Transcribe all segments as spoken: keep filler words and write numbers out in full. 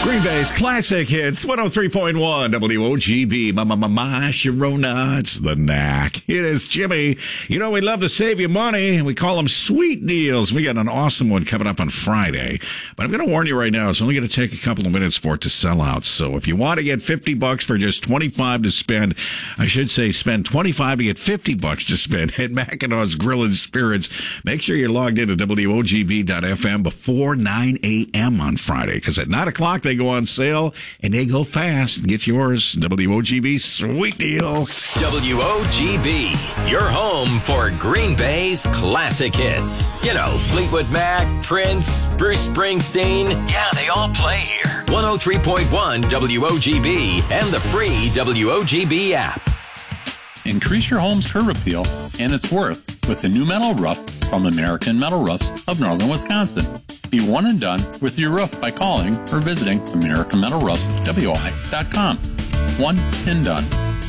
Green Bay's classic hits, one oh three point one W O G B. Ma, ma, ma, ma, Sharona, it's the knack. It is Jimmy. You know, we love to save you money. We call them sweet deals. We got an awesome one coming up on Friday. But I'm going to warn you right now, it's only going to take a couple of minutes for it to sell out. So if you want to get fifty bucks for just twenty-five to spend, I should say spend twenty-five to get fifty bucks to spend at Mackinaw's Grill and Spirits, make sure you're logged into W O G B dot F M before nine a.m. on Friday, because at nine o'clock they go on sale, and they go fast. Get yours. W O G B, sweet deal. W O G B, your home for Green Bay's classic hits. You know, Fleetwood Mac, Prince, Bruce Springsteen. Yeah, they all play here. one oh three point one W O G B and the free W O G B app. Increase your home's curb appeal and its worth with the new metal roof from American Metal Roofs of Northern Wisconsin. Be one and done with your roof by calling or visiting American Metal Roofs W I dot com. One and done.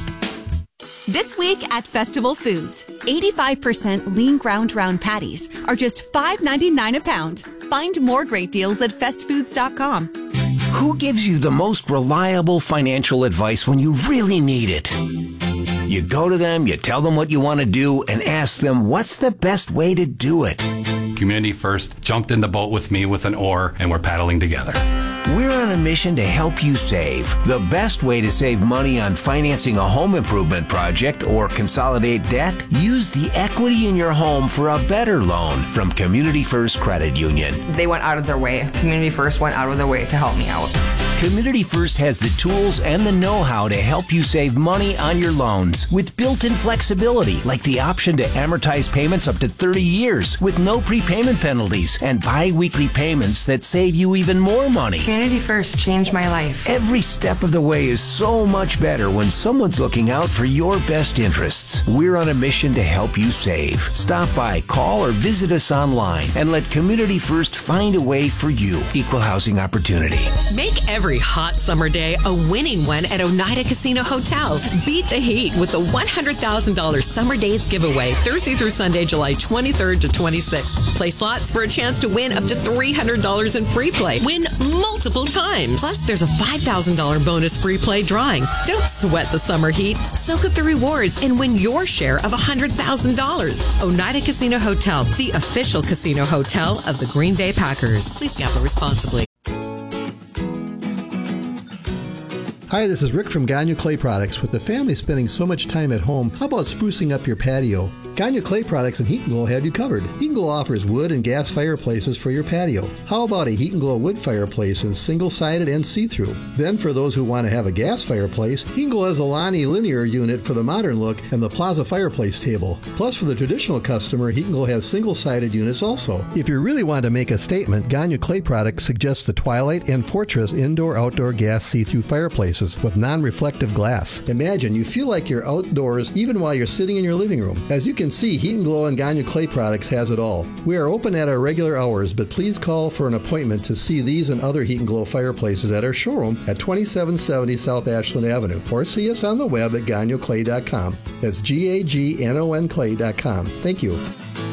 This week at Festival Foods, eighty-five percent lean ground round patties are just five ninety-nine a pound. Find more great deals at fest foods dot com. Who gives you the most reliable financial advice when you really need it? You go to them, you tell them what you want to do, and ask them what's the best way to do it. Community First jumped in the boat with me with an oar, and we're paddling together. We're on a mission to help you save. The best way to save money on financing a home improvement project or consolidate debt? Use the equity in your home for a better loan from Community First Credit Union. They went out of their way. Community First went out of their way to help me out. Community First has the tools and the know-how to help you save money on your loans with built-in flexibility, like the option to amortize payments up to thirty years with no prepayment penalties and bi-weekly payments that save you even more money. Community First changed my life. Every step of the way is so much better when someone's looking out for your best interests. We're on a mission to help you save. Stop by, call, or visit us online and let Community First find a way for you. Equal housing opportunity. Make every hot summer day a winning one at Oneida Casino Hotel. Beat the heat with the one hundred thousand dollars Summer Days giveaway Thursday through Sunday, July twenty-third to twenty-sixth. Play slots for a chance to win up to three hundred dollars in free play. Win multiple times. Plus, there's a five thousand dollars bonus free play drawing. Don't sweat the summer heat. Soak up the rewards and win your share of one hundred thousand dollars. Oneida Casino Hotel, the official casino hotel of the Green Bay Packers. Please gamble responsibly. Hi, this is Rick from Gagnon Clay Products. With the family spending so much time at home, how about sprucing up your patio? Gagnon Clay Products and Heat and Glow have you covered. Heat and Glow offers wood and gas fireplaces for your patio. How about a Heat and Glow wood fireplace in single-sided and see-through? Then for those who want to have a gas fireplace, Heat and Glow has a Lonnie linear unit for the modern look and the Plaza fireplace table. Plus for the traditional customer, Heat and Glow has single-sided units also. If you really want to make a statement, Gagnon Clay Products suggests the Twilight and Fortress indoor-outdoor gas see-through fireplaces with non-reflective glass. Imagine you feel like you're outdoors even while you're sitting in your living room. As you can see, Heat and Glow and Gagnon Clay Products has it all. We are open at our regular hours, but please call for an appointment to see these and other Heat and Glow fireplaces at our showroom at twenty-seven seventy South Ashland Avenue, or see us on the web at gagnon clay dot com. That's G A G N O N clay dot com. Thank you.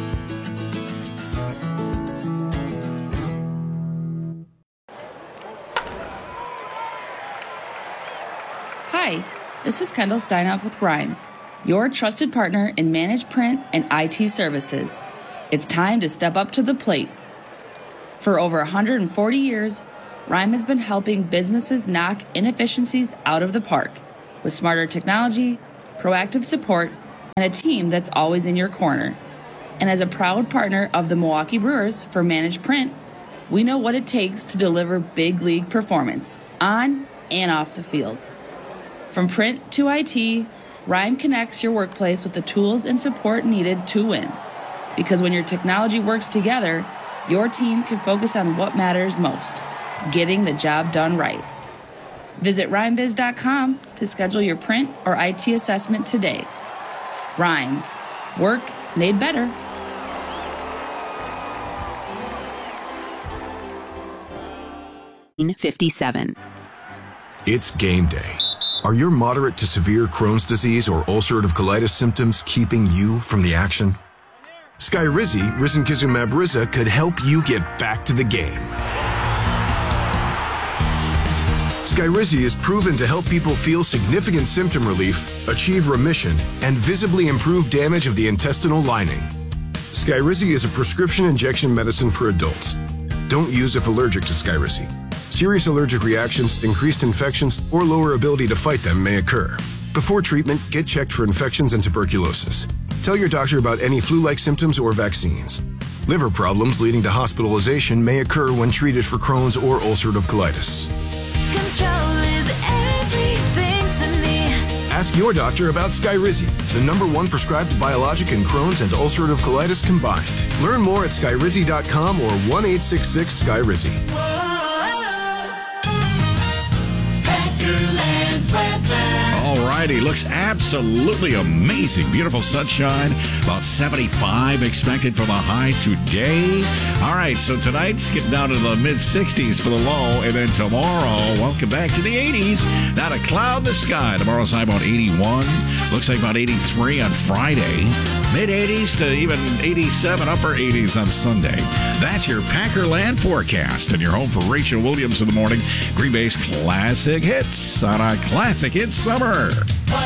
Hi, this is Kendall Steinhoff with Rhyme, your trusted partner in managed print and I T services. It's time to step up to the plate. For over one hundred forty years, Rhyme has been helping businesses knock inefficiencies out of the park with smarter technology, proactive support, and a team that's always in your corner. And as a proud partner of the Milwaukee Brewers for managed print, we know what it takes to deliver big league performance on and off the field. From print to I T, Rhyme connects your workplace with the tools and support needed to win. Because when your technology works together, your team can focus on what matters most, getting the job done right. Visit rhyme biz dot com to schedule your print or I T assessment today. Rhyme. Work made better. fifty-seven. It's game day. Are your moderate to severe Crohn's disease or ulcerative colitis symptoms keeping you from the action? Skyrizi, risankizumab Riza, could help you get back to the game. Skyrizi is proven to help people feel significant symptom relief, achieve remission, and visibly improve damage of the intestinal lining. Skyrizi is a prescription injection medicine for adults. Don't use if allergic to Skyrizi. Serious allergic reactions, increased infections, or lower ability to fight them may occur. Before treatment, get checked for infections and tuberculosis. Tell your doctor about any flu-like symptoms or vaccines. Liver problems leading to hospitalization may occur when treated for Crohn's or ulcerative colitis. Control is everything to me. Ask your doctor about Skyrizi, the number one prescribed biologic in Crohn's and ulcerative colitis combined. Learn more at skyrizi dot com or one eight six six Skyrizi. Alrighty, looks absolutely amazing. Beautiful sunshine, about seventy-five expected for the high today. All right, so tonight's getting down to the mid sixties for the low, and then tomorrow, welcome back to the eighties. Not a cloud in the sky. Tomorrow's high about eighty-one. Looks like about eighty-three on Friday. Mid eighties to even eighty-seven, upper eighties on Sunday. That's your Packerland forecast, and your home for Rachel Williams in the morning. Green Bay's Classic Hits on a Classic Hits Summer.